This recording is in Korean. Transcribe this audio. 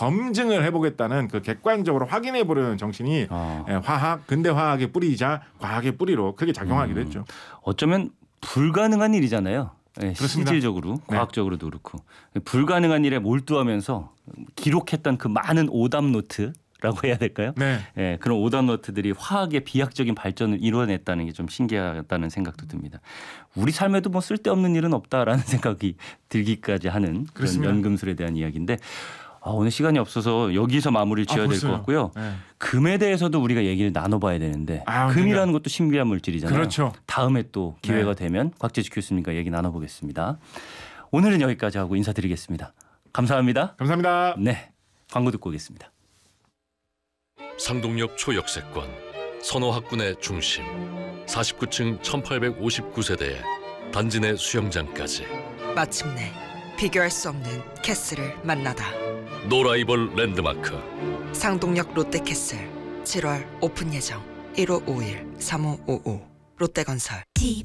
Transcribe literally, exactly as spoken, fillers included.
검증을 해보겠다는 그 객관적으로 확인해보려는 정신이 어. 예, 화학 근대 화학의 뿌리이자 과학의 뿌리로 크게 작용하게 됐죠. 음, 어쩌면 불가능한 일이잖아요. 네, 그렇습니다. 실질적으로 네. 과학적으로도 그렇고 불가능한 일에 몰두하면서 기록했던 그 많은 오답 노트라고 해야 될까요? 네. 네, 그런 오답 노트들이 화학의 비약적인 발전을 이뤄냈다는 게 좀 신기하다는 생각도 듭니다. 우리 삶에도 뭐 쓸데없는 일은 없다라는 생각이 들기까지 하는 그런 그렇습니다. 연금술에 대한 이야기인데 아, 오늘 시간이 없어서 여기서 마무리를 지어야 아, 될 것 벌써요? 같고요. 네. 금에 대해서도 우리가 얘기를 나눠봐야 되는데 아, 금이라는 것도 신비한 물질이잖아요. 그렇죠. 다음에 또 기회가 네. 되면 곽재주 교수님과 얘기 나눠보겠습니다. 오늘은 여기까지 하고 인사드리겠습니다. 감사합니다. 감사합니다. 네, 광고 듣고 오겠습니다. 상동역 초역세권, 선호학군의 중심, 사십구 층 천팔백오십구 세대에 단지 내 수영장까지 마침내 비교할 수 없는 캐슬을 만나다. 노라이벌 랜드마크. 상동역 롯데캐슬 칠월 오픈 예정. 일오오일 삼오오오 롯데건설.